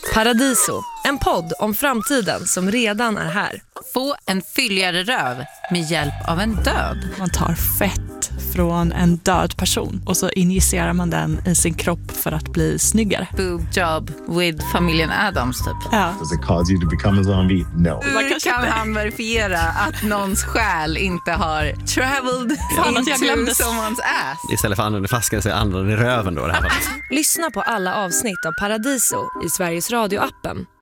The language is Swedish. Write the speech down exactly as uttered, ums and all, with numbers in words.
Paradiso, en podd om framtiden som redan är här. Få en fylligare röv med hjälp av en död. Man tar fett från en död person och så injicerar man den i sin kropp för att bli snyggare. Boob job with familjen Addams typ. Ja. Does it cause you to become a zombie? No. Hur kan han verifiera att någons själ inte har traveled into someone's ass? Istället för använder flaskan så använder den i röven då det här fallet. Lyssna på alla avsnitt av Paradiso i Sveriges Radio-appen